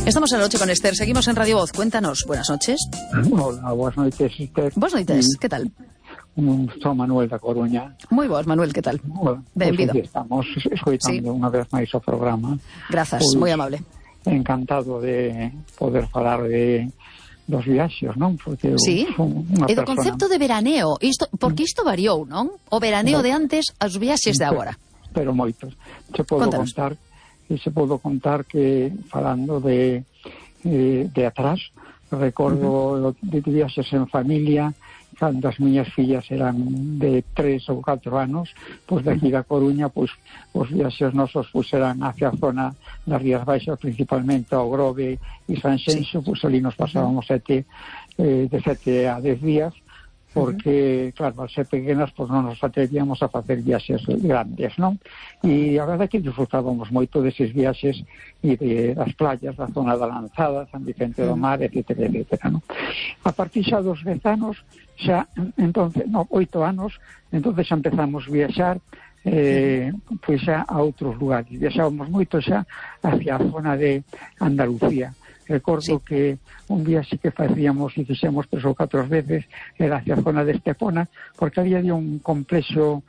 Estamos a la noche con Esther, seguimos en Radio Voz. Cuéntanos, buenas noches. Hola, buenas noches, Esther. Buenas noches, ¿qué tal? Son Manuel da Coruña. Moi boas, Manuel, que tal? Benvido. Pues estamos escoitando unha vez máis o programa. Grazas, pues, moi amable. Encantado de poder falar dos viaxes, non? Porque sí, e do concepto de veraneo, porque isto variou, non? O veraneo de antes aos viaxes de agora. Pero moitos. Se podo contar que falando de atrás, recordo de viaxes en familia, cando as miñas fillas eran de 3 ou 4 anos, pois de aquí da Coruña, pois os viaxes nosos pois eran hacia a zona das Rías Baixas, principalmente ao Grove e Sanxenxo, pois ali nos pasábamos de 7 a 10 días, porque, claro, al ser pequenas, pois non nos atrevíamos a facer viaxes grandes, non? E a verdade é que disfrutábamos moito deses viaxes e das playas da zona da Lanzada, San Vicente do Mar, etcétera, non? A partir xa dos 10 anos, xa, entonces, 8 anos, entonces xa empezamos a viaxar pois xa a outros lugares. Viaxábamos moito xa hacia a zona de Andalucía. Recordo que un viaxe que facíamos e fixemos 3 ou 4 veces era hacia a zona de Estepona, porque había un complexo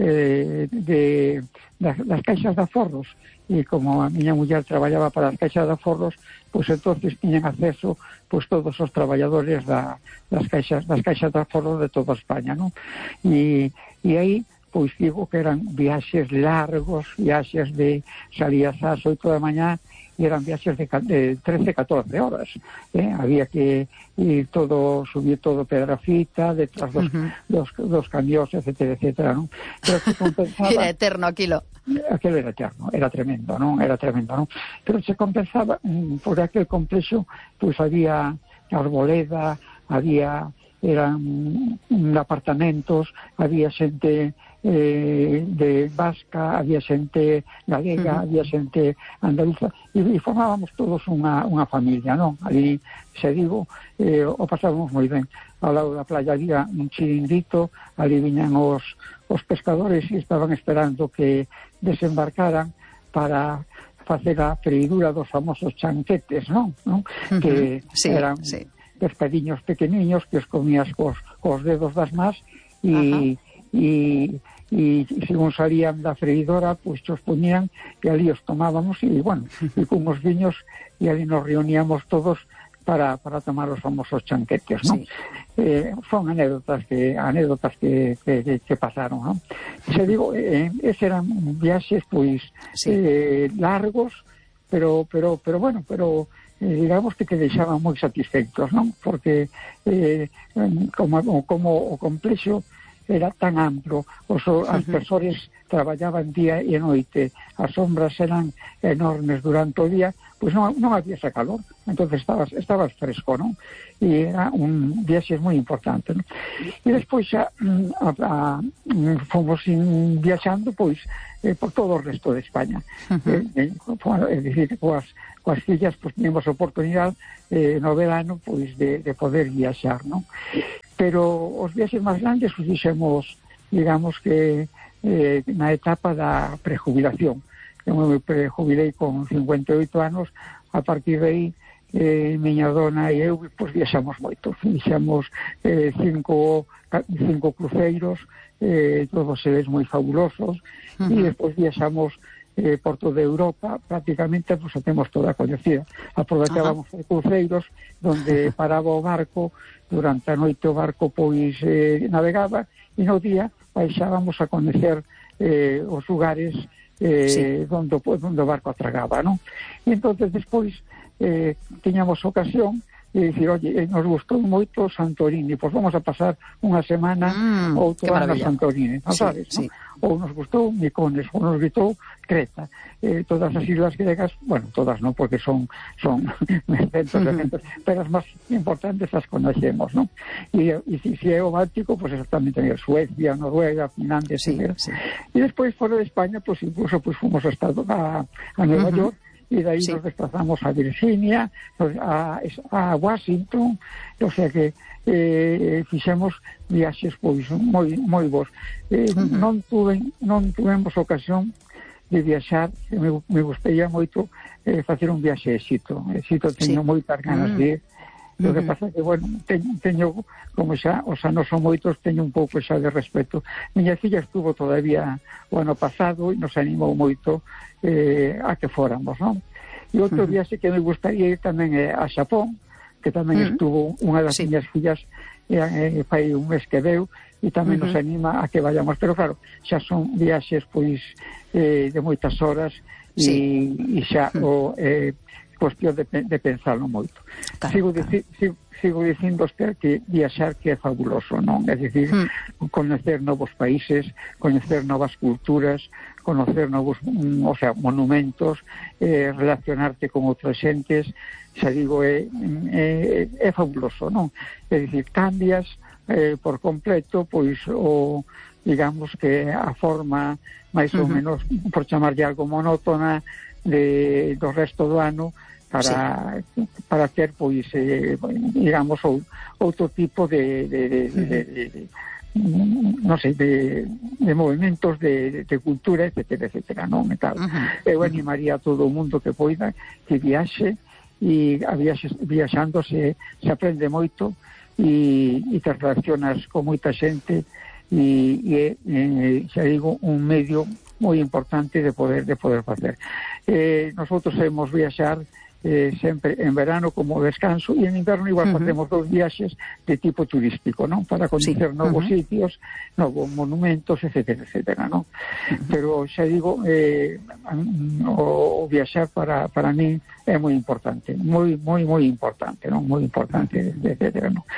das caixas de aforros, e como a miña muller traballaba para as caixas de aforros, pois entonces tiñan acceso pois todos os traballadores das caixas de aforros de toda España, non? E aí pois digo que eran viaxes largos, viaxes de salías ás 8 da mañá e eran viaxes de 13-14 horas. Había que ir subir todo Pedrafita, detrás dos camións, etcétera, non? Pero se compensaba... Era eterno aquilo. Aquilo era eterno, era tremendo, non? Pero se compensaba por aquel complexo, pois había arboleda, eran apartamentos, había xente de vasca, había xente galega, había xente andaluza, e formábamos todos unha familia, non? Ali, se digo, o pasábamos moi ben. Ao lado da playa había un chiringuito, ali viñan os pescadores e estaban esperando que desembarcaran para facer a freidura dos famosos chanquetes, non? Que eran pescadiños pequeniños que os comías cos dedos das más e según salían da freidora, pois os poñían e ali os tomábamos e, bueno, e con os viños e ali nos reuníamos todos para tomar os famosos chanquetes, non? Son anécdotas que pasaron, non? Se digo, eses eran viaxes, pois, largos, pero bueno, digamos que deixaban moi satisfeitos, non? Porque como o complexo era tan amplo, as persoas traballaban día e noite, as sombras eran enormes durante o día, pois non había ese calor, entonces estabas fresco, non? E era un viaxe moi importante, non? E despois xa fomos viaxando, pois, por todo o resto de España. É dicir, coas fillas, pois, teníamos a oportunidade no verano, pois, de poder viaxar, non? Pero os viaxes máis grandes os fixemos, digamos que na etapa da prejubilación. Eu me prejubilei con 58 anos, a partir de aí miña dona e eu pois viaxamos moito, fixemos 5 cruceiros, todos eles moi fabulosos, e despois viaxamos por toda Europa, prácticamente pues a temos toda coñecida. Aproveitábamos os cruceiros donde paraba o barco, durante a noite o barco pois navegaba e no día baixábamos a coñecer os lugares donde o barco atragaba, non? E entonces despois tiñamos ocasión de dicir, oye, nos gustou moito Santorini, pois vamos a pasar unha semana ou outra na Santorini, non sabes? Sí. Ou nos gustou Mykonos, ou nos gustou Creta, todas as islas gregas, bueno, todas non, porque son centos de centos, pero as máis importantes as conocemos, non? E se é o Báltico, pois exactamente Suecia, Noruega, Finlandia, etc. E despois, fora de España, pois incluso fomos a Nueva York, e dai nos desplazamos a Virginia, a Washington, o sea que fixemos viaxes pois moi bons. Non tuvemos ocasión viaxar, me gustaría moito facer un viaxe a Exito. Teño moitas ganas de ir. Lo que pasa que, bueno, teño, como xa os anos son moitos, teño un pouco xa de respeto. Miña filla estuvo todavía o ano pasado e nos animou moito a que fóramos, non? E outro viaxe que me gustaría ir tamén é a Xapón, que tamén estuvo unha das miñas fillas fai un mes que veu, e tamén nos anima a que vayamos, pero claro, xa son viaxes pois de moitas horas e xa cuestión de pensarlo moito. Claro, sigo dicindo que viaxar que é fabuloso, non? É dicir, conocer novos países, conocer novas culturas, conocer novos, monumentos, relacionarte con outras xentes, xa digo, é fabuloso, non? É dicir, cambias por completo, pois, digamos que a forma máis ou menos, por chamarlle algo monótona, do resto do ano, para ter, pois, digamos, outro tipo non sei, de movimentos de cultura, etcétera, non? E tal. Eu animaría a todo o mundo que poida que viaxe, e viaxando se aprende moito e te relacionas con moita xente, e xa digo, un medio moi importante de poder facer. Nosotros sabemos viaxar sempre en verano como descanso, e en inverno igual facemos 2 viaxes de tipo turístico, non? Para conocer novos sitios, novos monumentos, etcétera, non? Pero xa digo, o viaxar para mí é moi importante, moi importante, non? Moi importante, etcétera, non?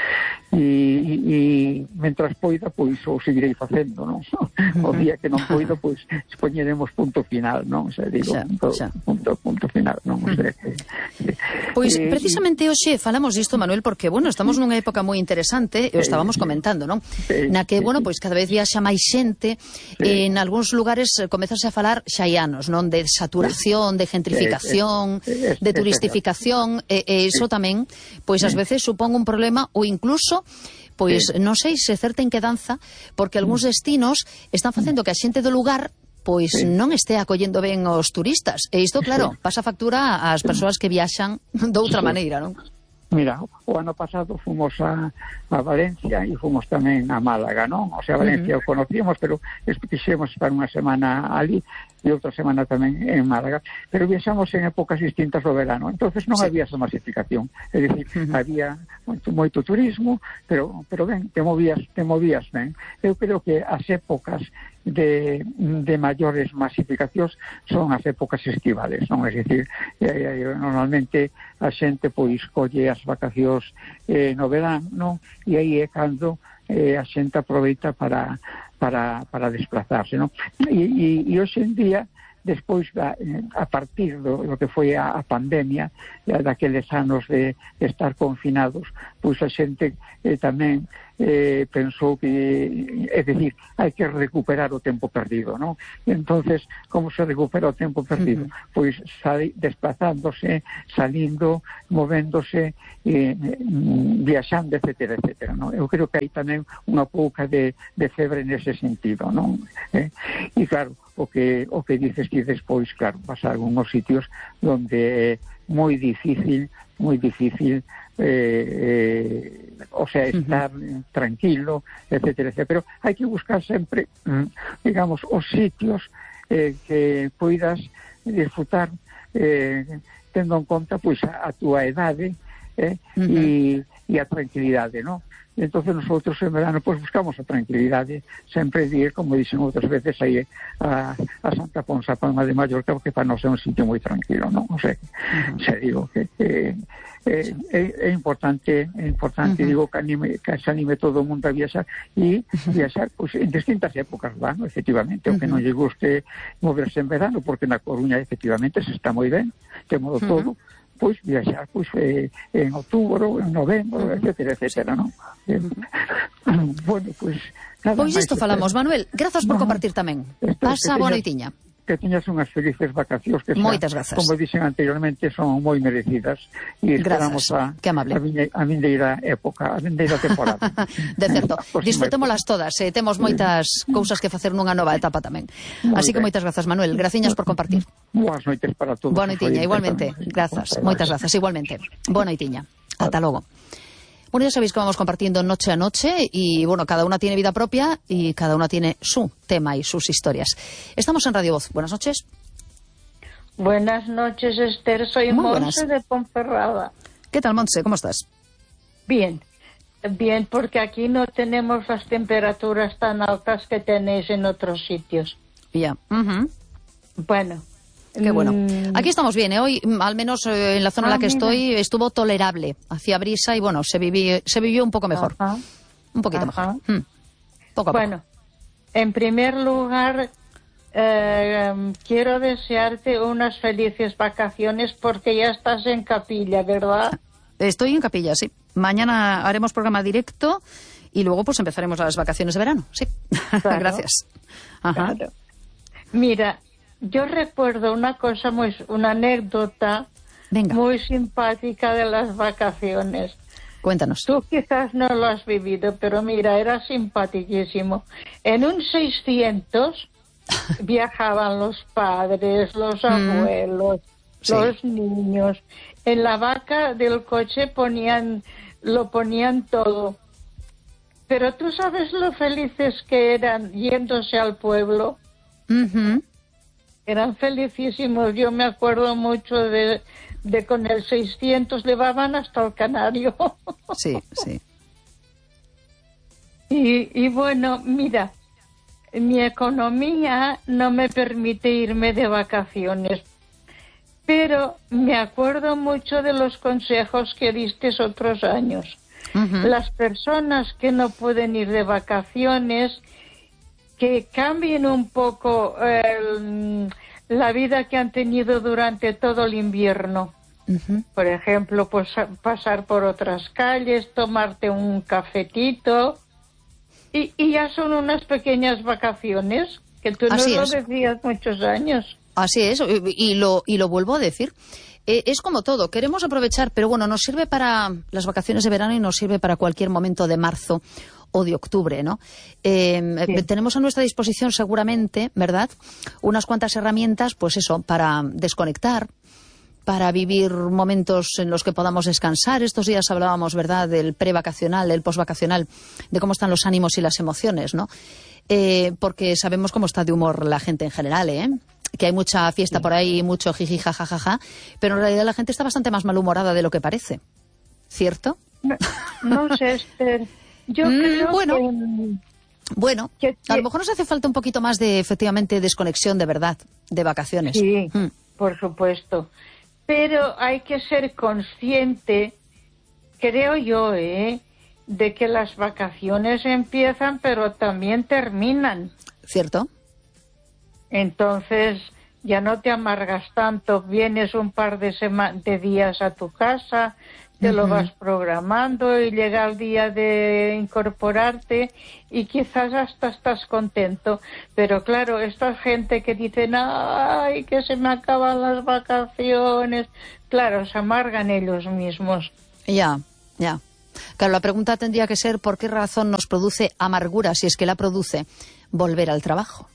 E mentras poida, pois o seguirei facendo, non? O día que non poido, pois poñeremos punto final, non? Xa digo, punto final, non? Pois precisamente hoxe falamos disto, Manuel, porque, bueno, estamos nunha época moi interesante, e o estábamos comentando, non? Na que, bueno, pois cada vez viaxa máis xente, en algúns lugares comezase a falar xa hai anos, non? De saturación, de gentrificación, de turistificación, e iso tamén, pois ás veces supón un problema, ou incluso pois non sei se certa inquedanza, porque algúns destinos están facendo que a xente do lugar pois non este acollendo ben os turistas. E isto, claro, pasa factura ás persoas que viaxan doutra maneira, non? Mira, o ano pasado fomos a Valencia e fomos tamén a Málaga, non? O sea, Valencia o conocíamos, pero quixemos estar unha semana ali e outra semana tamén en Málaga. Pero viaxamos en épocas distintas do verano, entonces non había esa masificación. É dicir, había moito turismo, pero ben, te movías ben. Eu creo que as épocas de maiores masificacións son as épocas estivales, non? É dicir, normalmente a xente pois colle as vacacións no verán, non? E aí é cando a xente aproveita para desplazarse, non? E hoxe en día, despois a partir do que foi a pandemia, daqueles anos de estar confinados, pois a xente tamén pensou que, é dicir, hai que recuperar o tempo perdido, non? E entonces, como se recupera o tempo perdido? Pois desplazándose, salindo, movéndose, viaxando, etcétera, non? Eu creo que hai tamén unha pouca de febre nese sentido, non? E claro, o que dices que despois, claro, vas a algúns sitios onde é moi difícil o sea, estar tranquilo, etcétera. Pero hai que buscar sempre, digamos, os sitios que poidas disfrutar tendo en conta pois a túa edade e a tranquilidade, non? E entonces nosotros en verano pues buscamos a tranquilidade, sempre ir, como dicen outras veces, aí a Santa Ponsa, Palma de Mallorca, porque para nós é un sitio moi tranquilo, non? O sea, se digo que é importante, digo, que se anime todo o mundo a viaxar, e viaxar pues, en distintas épocas, ¿no? Efectivamente, o que non lle guste moverse en verano, porque na Coruña efectivamente se está moi ben, de modo todo, pois viaxar pois en outubro, en novembro, etcétera, non? Bueno, pois nada. Pois isto falamos, Manuel. Grazas por compartir tamén. Pasa boa noitiña. que teñas unhas felices vacacións que, como dixen anteriormente, son moi merecidas, e esperamos a vindeira época, a vindeira temporada. De certo, disfrutémolas todas, temos moitas cousas que facer nunha nova etapa tamén. Así que moitas grazas, Manuel, graciñas por compartir. Boas noites para todos. Boa noitiña, igualmente, grazas, moitas grazas, igualmente. Boa noitiña, ata logo. Bueno, ya sabéis que vamos compartiendo noche a noche y, bueno, cada una tiene vida propia y cada una tiene su tema y sus historias. Estamos en Radio Voz. Buenas noches. Buenas noches, Esther. Soy Monse de Ponferrada. ¿Qué tal, Monse? ¿Cómo estás? Bien, bien, porque aquí no tenemos las temperaturas tan altas que tenéis en otros sitios. Ya. Bueno. Qué bueno. Aquí estamos bien, ¿eh? Hoy, al menos en la zona en la que estoy, estuvo tolerable. Hacía brisa y, bueno, se vivió un poco mejor. Un poquito mejor. Poco a bueno, poco. En primer lugar, quiero desearte unas felices vacaciones porque ya estás en Capilla, ¿verdad? Estoy en Capilla, sí. Mañana haremos programa directo y luego pues empezaremos las vacaciones de verano, sí. Claro. Gracias. Ajá. Claro. Mira, yo recuerdo una anécdota muy simpática de las vacaciones. Cuéntanos. Tú quizás no lo has vivido, pero mira, era simpaticísimo. En un 600 viajaban los padres, los abuelos, los niños. En la vaca del coche lo ponían todo. Pero tú sabes lo felices que eran yéndose al pueblo. Eran felicísimos. Yo me acuerdo mucho de con el 600 llevaban hasta el Canario. Sí, sí. Y bueno, mira, mi economía no me permite irme de vacaciones, pero me acuerdo mucho de los consejos que diste otros años. Las personas que no pueden ir de vacaciones, que cambien un poco la vida que han tenido durante todo el invierno. Por ejemplo, pues pasar por otras calles, tomarte un cafetito y ya son unas pequeñas vacaciones que tú no lo decías muchos años. Así es, y lo vuelvo a decir. Es como todo, queremos aprovechar, pero bueno, nos sirve para las vacaciones de verano y nos sirve para cualquier momento de marzo o de octubre, ¿no? Tenemos a nuestra disposición seguramente, ¿verdad?, unas cuantas herramientas, pues eso, para desconectar, para vivir momentos en los que podamos descansar. Estos días hablábamos, ¿verdad?, del prevacacional, del posvacacional, de cómo están los ánimos y las emociones, ¿no? Porque sabemos cómo está de humor la gente en general, que hay mucha fiesta por ahí, mucho jiji, jajajaja, pero en realidad la gente está bastante más malhumorada de lo que parece, ¿cierto? No sé, Esther. Yo creo Bueno, a lo mejor nos hace falta un poquito más de, efectivamente, desconexión de verdad, de vacaciones. Sí, por supuesto. Pero hay que ser consciente, creo yo, de que las vacaciones empiezan, pero también terminan. ¿Cierto? Entonces, ya no te amargas tanto, vienes un par de días a tu casa, te lo vas programando y llega el día de incorporarte y quizás hasta estás contento. Pero claro, esta gente que dicen, ay, que se me acaban las vacaciones, claro, se amargan ellos mismos. Ya. Claro, la pregunta tendría que ser, ¿por qué razón nos produce amargura, si es que la produce, volver al trabajo?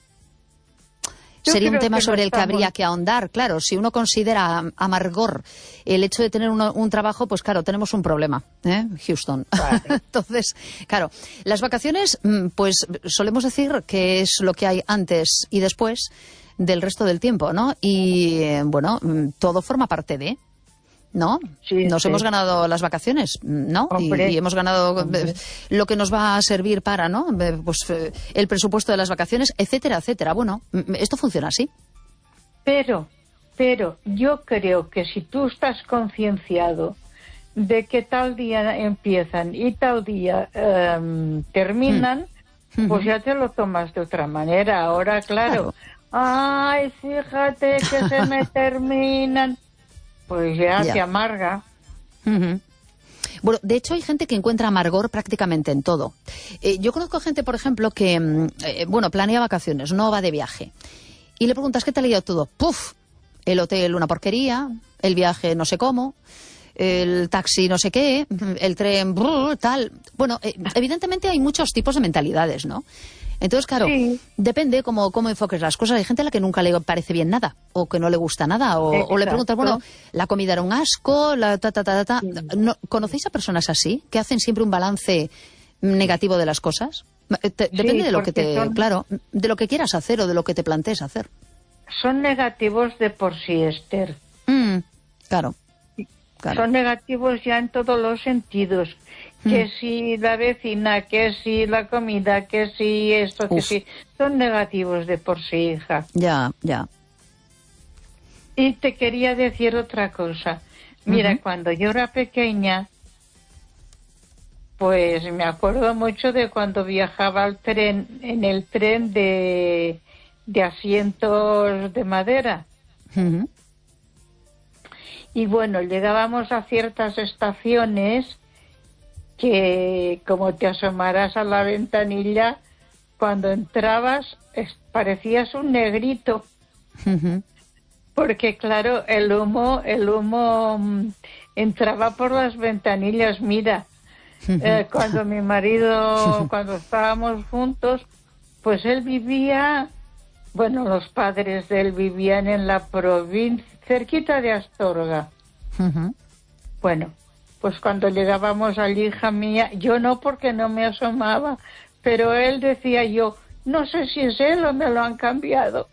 Sería un tema sobre el que habría que ahondar. Claro, si uno considera amargor el hecho de tener un trabajo, pues claro, tenemos un problema, Houston. Vale. Entonces, claro, las vacaciones, pues solemos decir que es lo que hay antes y después del resto del tiempo, ¿no? Y, bueno, todo forma parte de... ¿no? Sí, nos hemos ganado las vacaciones, ¿no? Y hemos ganado lo que nos va a servir para, ¿no? Pues el presupuesto de las vacaciones, etcétera, etcétera. Bueno, esto funciona así. Pero yo creo que si tú estás concienciado de que tal día empiezan y tal día terminan, pues ya te lo tomas de otra manera. Ahora, claro. Ay, fíjate que se me terminan. Pues ya te amarga. Bueno, de hecho hay gente que encuentra amargor prácticamente en todo. Yo conozco gente, por ejemplo, que, planea vacaciones, no va de viaje. y le preguntas qué tal ha ido todo. ¡Puf! El hotel una porquería, el viaje no sé cómo, el taxi no sé qué, el tren tal. Bueno, evidentemente hay muchos tipos de mentalidades, ¿no? Entonces, claro, depende cómo enfoques las cosas. Hay gente a la que nunca le parece bien nada, o que no le gusta nada, o le preguntas, bueno, la comida era un asco, Sí. ¿No, ¿conocéis a personas así, que hacen siempre un balance negativo de las cosas? Depende de lo que claro, de lo que quieras hacer o de lo que te plantees hacer. Son negativos de por sí, Esther. Claro. Son negativos ya en todos los sentidos. Que si la vecina, que si la comida, que si esto, que si... Son negativos de por sí, hija. Ya. Y te quería decir otra cosa. Mira, cuando yo era pequeña, pues me acuerdo mucho de cuando viajaba en el tren de asientos de madera. Y bueno, llegábamos a ciertas estaciones que, como te asomaras a la ventanilla, cuando entrabas parecías un negrito. Porque claro, el humo entraba por las ventanillas. Mira, cuando mi marido, cuando estábamos juntos, pues él vivía, bueno, los padres de él vivían en la provincia, cerquita de Astorga. Bueno, pues cuando llegábamos allí, hija mía, yo no, porque no me asomaba, pero él decía, yo no sé si es él o me lo han cambiado.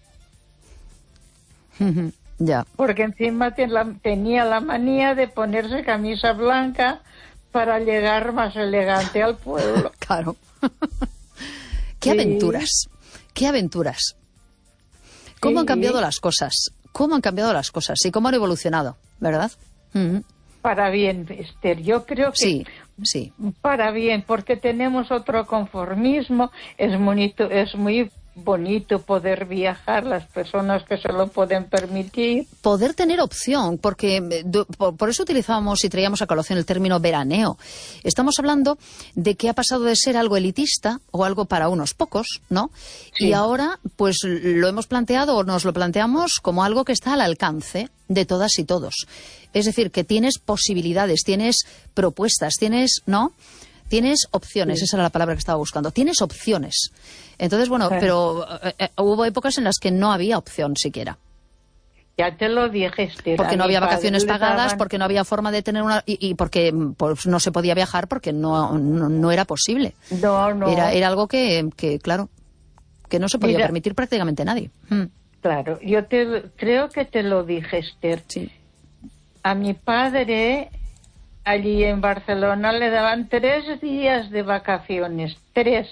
Ya. Porque encima tenía la manía de ponerse camisa blanca para llegar más elegante al pueblo. Claro. Qué aventuras, qué aventuras. ¿Cómo han cambiado las cosas? ¿Cómo han cambiado las cosas? Y cómo han evolucionado, ¿verdad? Para bien, Esther. Yo creo que sí. Para bien, porque tenemos otro conformismo. Es muy bonito poder viajar, las personas que se lo pueden permitir. Poder tener opción, porque por eso utilizábamos y traíamos a colación el término veraneo. Estamos hablando de que ha pasado de ser algo elitista o algo para unos pocos, ¿no? Sí. Y ahora, pues lo hemos planteado o nos lo planteamos como algo que está al alcance de todas y todos. Es decir, que tienes posibilidades, tienes propuestas, tienes, ¿no? Tienes opciones, esa era la palabra que estaba buscando. Tienes opciones. Entonces, bueno, pero hubo épocas en las que no había opción siquiera. Ya te lo dije, Esther. Porque no había vacaciones pagadas, porque no había forma de tener una... Y porque pues, no se podía viajar porque no era posible. No. Era algo que, claro, que no se podía permitir prácticamente nadie. Claro, yo creo que te lo dije, Esther. Sí. A mi padre... Allí en Barcelona le daban 3 días de vacaciones, 3.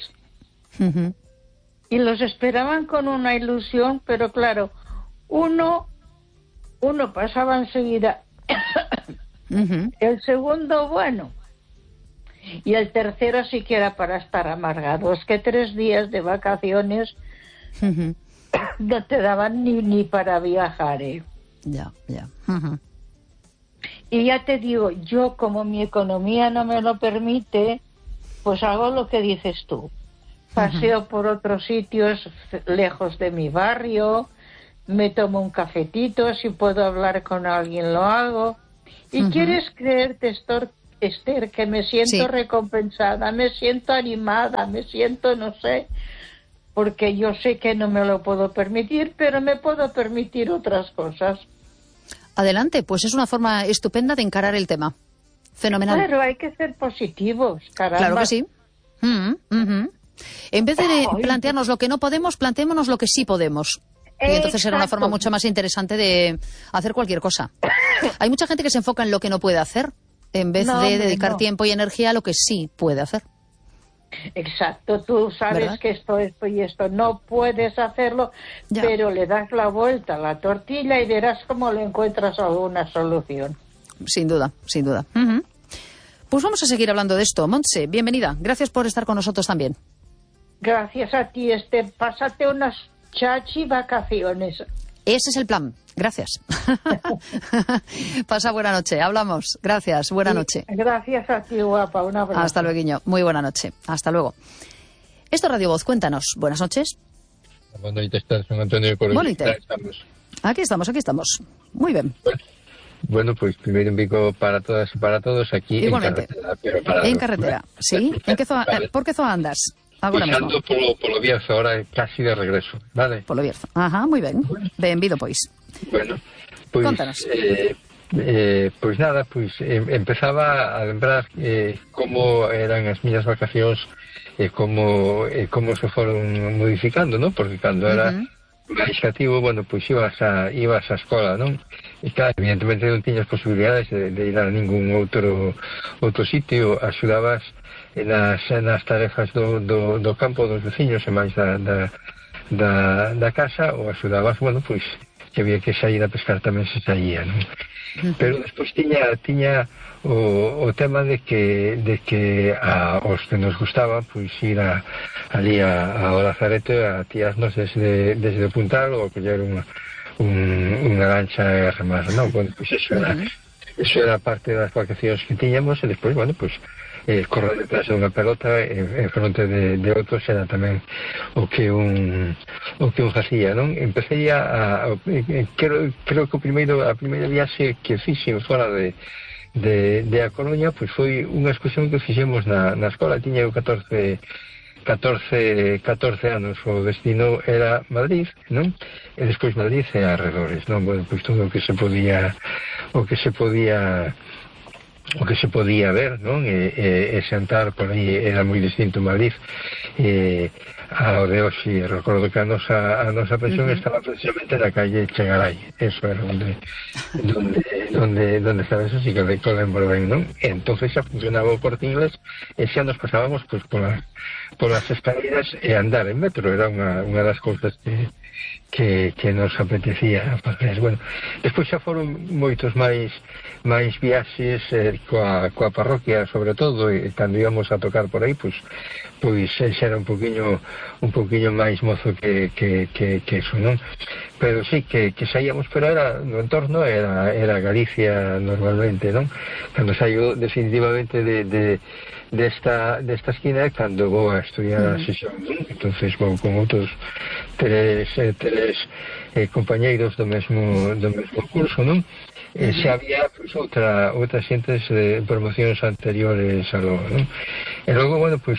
Y los esperaban con una ilusión, pero claro, uno pasaba enseguida, el segundo, bueno, y el tercero siquiera para estar amargado. Es que 3 días de vacaciones no te daban ni para viajar, ¿eh? Ya. Y ya te digo, yo como mi economía no me lo permite, pues hago lo que dices tú. Paseo por otros sitios lejos de mi barrio, me tomo un cafetito, si puedo hablar con alguien lo hago. Y quieres creerte, Esther, que me siento recompensada, me siento animada, me siento, no sé, porque yo sé que no me lo puedo permitir, pero me puedo permitir otras cosas. Adelante, pues es una forma estupenda de encarar el tema. Fenomenal. Claro, hay que ser positivos, caramba. Claro que sí. En vez de plantearnos lo que no podemos, planteémonos lo que sí podemos. Y entonces será una forma mucho más interesante de hacer cualquier cosa. Hay mucha gente que se enfoca en lo que no puede hacer, en vez de dedicar tiempo y energía a lo que sí puede hacer. Exacto, tú sabes, ¿verdad?, que esto y esto no puedes hacerlo, pero le das la vuelta a la tortilla y verás cómo le encuentras alguna solución. Sin duda. Pues vamos a seguir hablando de esto. Montse, bienvenida. Gracias por estar con nosotros también. Gracias a ti, pásate unas chachi vacaciones. Ese es el plan. Gracias. Pasa buena noche. Hablamos. Gracias. Buena noche. Gracias a ti, guapa. Un abrazo. Hasta luego. Muy buena noche. Hasta luego. Esto es Radio Voz. Cuéntanos. Buenas noches. Boa noite, está San Antonio de Coruña. Boa noite. Aquí estamos. Moi ben. Bueno, pois primeiro un bico para todas e para todos aquí. Igualmente. En carretera, sí. En que zoa, vale. Por que zoa andas agora mesmo? Ando polo Bierzo, ahora casi de regreso, vale? Polo Bierzo. Ajá, moi ben. Benvido, pois. Bueno, pois... Contanos. Pois nada, pois empezaba a lembrar como eran as miñas vacacións e como se foron modificando, non? Porque cando era máis cativo, bueno, pois ibas á escola, non? E claro, evidentemente non tiñas posibilidades de ir a ningún outro sitio, axudabas nas tarefas do campo dos veciños e máis da casa, ou axudabas, bueno, pois que había que sair a pescar tamén se saía, non? Pero despois tiña o tema de que aos que nos gustaba pois ir ali ao Lazareto a tirarnos desde o Puntal ou coller unha lancha e remar, non? Bueno, pois eso era parte das vacacións que tiñamos e despois, bueno, pois correr detrás de unha pelota en fronte de outros era tamén o que un facía, non? Empecé creo que a primeira viaxe que fixen fora de A Coruña pois foi unha excursión que fixemos na escola. Tiña eu 14 anos, o destino era Madrid, non? E despois Madrid e arredores, non? Bueno, pois todo o que se podía ver, non? E xantar por aí era moi distinto Madrid ao de hoxe. Recordo que a nosa pensión estaba precisamente na calle Chegaray, eso era donde estaba, eso sí que lembro ben, non? E entonces xa funcionaba o Corte Inglés e xa nos pasábamos pois polas escaleras e andar en metro, era unha das cousas que nos apetecía facer. Bueno, despois xa foron moitos máis viaxes coa parroquia, sobre todo, e cando íbamos a tocar por aí, pois xa era un poquinho máis mozo que eso, non? Pero sí, que saíamos, pero era no entorno, era Galicia normalmente, non? Cando saio definitivamente desta esquina, cando vou a estudiar a Xixón, entonces vou con outros tres compañeiros do mesmo curso, non? Xa había pois, outra xentes de promocións anteriores a lo, non? E logo, bueno, pois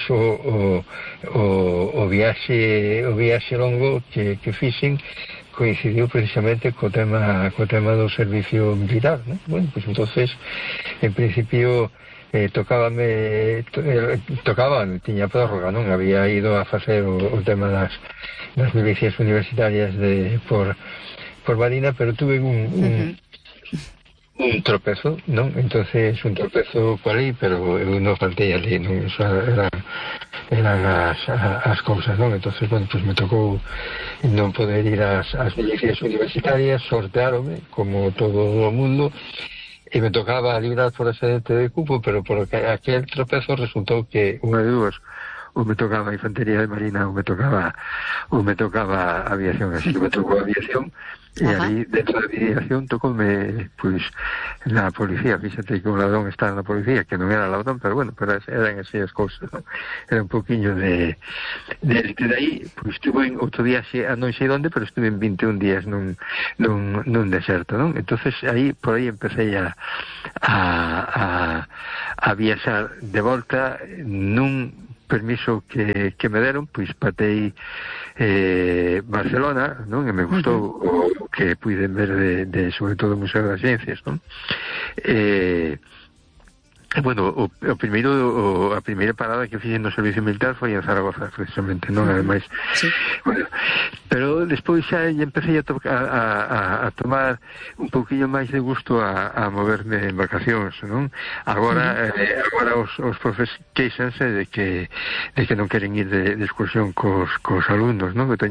o viaxe longo que fixen coincidiu precisamente co tema do servicio militar, non? Bueno, pois entonces en principio tiña prórroga, non? Había ido a facer o tema das milicias universitarias por Marina, pero tuve un tropezo, non? Entonces un tropezo coa lei, pero eu non faltei a lei, non? Eso eran as cousas, non? Entonces, bueno, pues me tocou non poder ir ás milicias universitarias, sorteárome como todo o mundo, e me tocaba librar por excedente de cupo, pero por aquel tropezo resultou que unha de dúas, ou me tocaba a infantería de Marina ou me tocaba aviación, así que me tocou aviación. E ali, dentro da aviación, tocoume, pois, na policía. Fíxate que o ladrón está na policía, que non era ladrón, pero bueno, pero eran así as cousas, non? Era un poquinho de aí, pois, estuve en outro viaxe a non sei onde, pero estuve en 21 días nun deserto, non? Entonces, por aí empecé a viaxar de volta nun permiso que me deron, pois patei Barcelona, non? E me gustou o que puiden ver sobre todo o Museo das Ciencias, non? Bueno, a primeira parada que fixen no servicio militar foi en Zaragoza, precisamente, non? Ademais, bueno, pero despois xa empecé a tomar un pouquinho máis de gusto a moverme en vacacións, non? Agora os profes queixanse de que non queren ir de excursión cos alumnos, non? Que